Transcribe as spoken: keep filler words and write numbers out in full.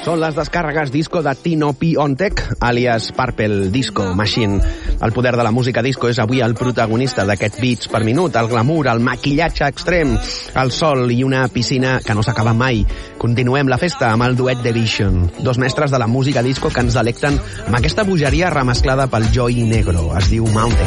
Són les descàrregues disco de Tino Piontek, àlies Purple Disco Machine. El poder de la música disco és avui el protagonista d'aquest beats per minut, el glamour, el maquillatge extrem, el sol i una piscina que no s'acaba mai. Continuem la festa amb el duet de Vision, dos mestres de la música disco que ens delecten amb aquesta bogeria remesclada pel Joy Negro. Es diu Mountain.